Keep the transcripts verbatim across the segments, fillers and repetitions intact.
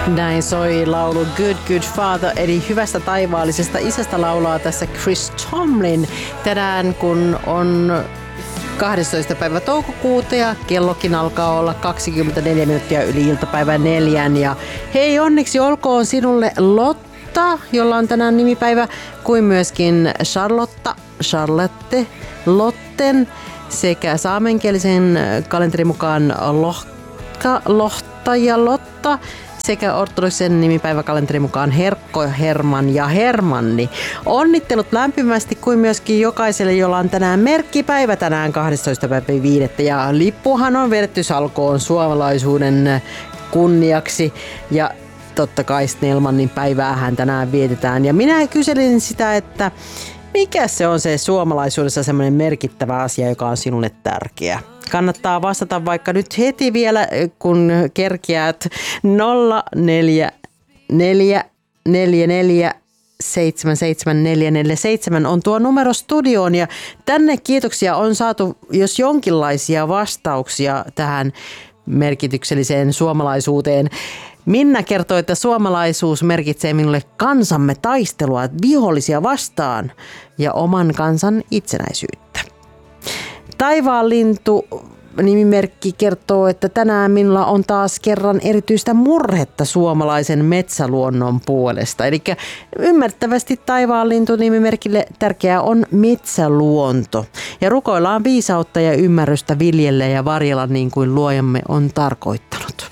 Näin soi laulu Good Good Father, eli hyvästä taivaallisesta isästä laulaa tässä Chris Tomlin. Tänään kun on kahdestoista päivä toukokuuta ja kellokin alkaa olla kaksikymmentäneljä minuuttia yli iltapäivän neljän. Ja hei, onneksi olkoon sinulle Lotta, jolla on tänään nimipäivä, kuin myöskin Charlotta, Charlotte, Lotten sekä saamenkielisen kalenterin mukaan Lohka, Lohta ja Lotta sekä ortodoksen nimipäiväkalenterin mukaan Herkko, Herman ja Hermanni. Onnittelut lämpimästi kuin myöskin jokaiselle, jolla on tänään merkkipäivä tänään kahdestoista päivä viidettä. Ja lippuhan on vedetty salkoon suomalaisuuden kunniaksi ja totta kai Snellmanin päiväähän tänään vietetään. Ja minä kyselin sitä, että mikä se on se suomalaisuudessa semmoinen merkittävä asia, joka on sinulle tärkeä? Kannattaa vastata vaikka nyt heti vielä, kun kerkiäät nolla neljä neljä neljä neljä seitsemän seitsemän neljä neljä seitsemän on tuo numero studioon ja tänne kiitoksia on saatu, jos jonkinlaisia vastauksia tähän merkitykselliseen suomalaisuuteen. Minna kertoo, että suomalaisuus merkitsee minulle kansamme taistelua vihollisia vastaan ja oman kansan itsenäisyyttä. Taivaanlintu nimimerkki kertoo, että tänään minulla on taas kerran erityistä murhetta suomalaisen metsäluonnon puolesta. Eli ymmärrettävästi taivaanlintu nimimerkille tärkeää on metsäluonto. Ja rukoillaan viisautta ja ymmärrystä viljellä ja varjella niin kuin luojamme on tarkoittanut.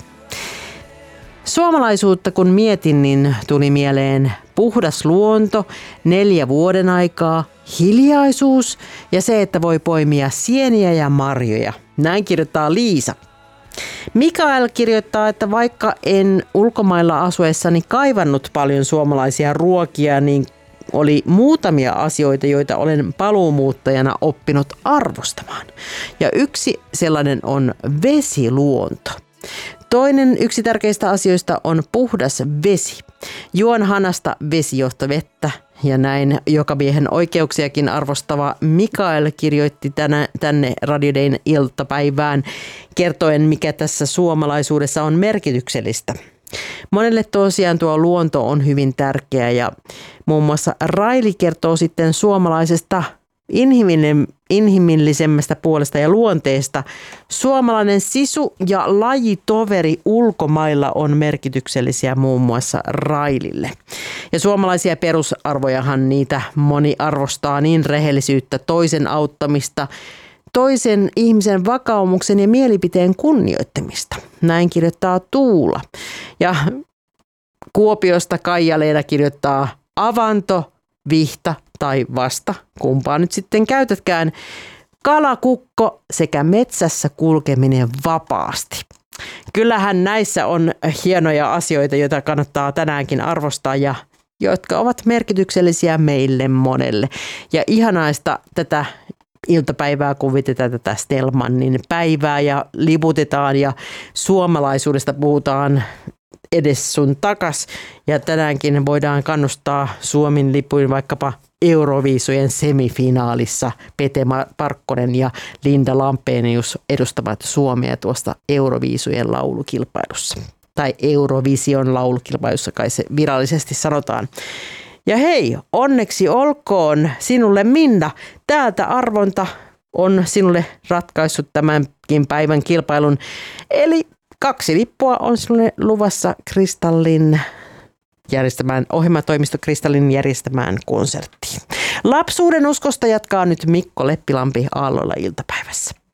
Suomalaisuutta kun mietin, niin tuli mieleen puhdas luonto, neljä vuoden aikaa, hiljaisuus ja se, että voi poimia sieniä ja marjoja. Näin kirjoittaa Liisa. Mikael kirjoittaa, että vaikka en ulkomailla asuessani kaivannut paljon suomalaisia ruokia, niin oli muutamia asioita, joita olen paluumuuttajana oppinut arvostamaan. Ja yksi sellainen on vesiluonto. Toinen yksi tärkeistä asioista on puhdas vesi. Juon hanasta vesijohtovettä ja näin jokamiehen oikeuksiakin arvostava Mikael kirjoitti tänä, tänne Radio Dayn iltapäivään kertoen, mikä tässä suomalaisuudessa on merkityksellistä. Monelle tosiaan tuo luonto on hyvin tärkeä ja muun muassa Raili kertoo sitten suomalaisesta inhimillisemmästä puolesta ja luonteesta. Suomalainen sisu ja lajitoveri ulkomailla on merkityksellisiä muun muassa Railille. Ja suomalaisia perusarvojahan niitä moni arvostaa, niin rehellisyyttä, toisen auttamista, toisen ihmisen vakaumuksen ja mielipiteen kunnioittamista. Näin kirjoittaa Tuula. Ja Kuopiosta Kaija-Leena kirjoittaa avanto, vihta tai vasta, kumpaa nyt sitten käytätkään, kalakukko sekä metsässä kulkeminen vapaasti. Kyllähän näissä on hienoja asioita, joita kannattaa tänäänkin arvostaa ja jotka ovat merkityksellisiä meille monelle. Ja ihanaista tätä iltapäivää kuvitetaan tätä Snellmanin päivää ja liputetaan ja suomalaisuudesta puhutaan edes sun takas. Ja tänäänkin voidaan kannustaa Suomen lipuin vaikkapa Euroviisujen semifinaalissa Pete Parkkonen ja Linda Lampenius edustavat Suomea tuosta Euroviisujen laulukilpailussa. Tai Eurovision laulukilpailussa kai se virallisesti sanotaan. Ja hei, onneksi olkoon sinulle Minna. Täältä arvonta on sinulle ratkaissut tämänkin päivän kilpailun. Eli kaksi lippua on sinulle luvassa Kristallin järjestämään, ohjelmatoimisto Kristallin järjestämään konserttiin. Lapsuuden uskosta jatkaa nyt Mikko Leppilampi Aallolla iltapäivässä.